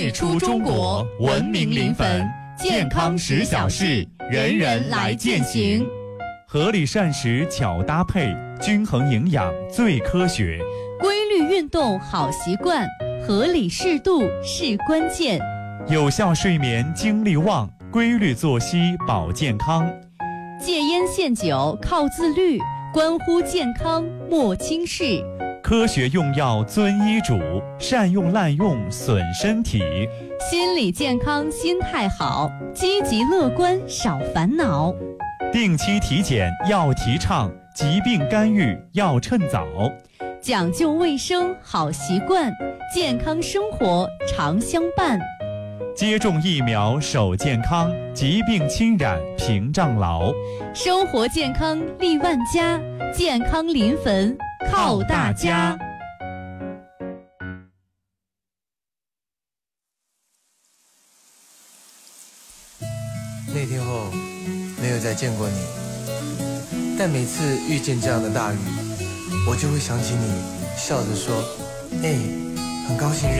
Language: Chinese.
最初中国，文明临汾，健康10小事，人人来践行。 合理膳食巧搭配，均衡营养最科学。 规律运动好习惯，合理适度是关键。 有效睡眠精力旺，规律作息保健康。 戒烟限酒靠自律，关乎健康莫轻视。 科学用药遵医嘱，善用滥用损身体。 心理健康心态好，积极乐观少烦恼。 定期体检要提倡，疾病干预要趁早。 讲究卫生好习惯，健康生活常相伴。 接种疫苗守健康，疾病侵染屏障牢。 生活健康利万家，健康临汾靠大家。 那天后没有再见过你，但每次遇见这样的大雨，我就会想起你笑着说：“很高兴认识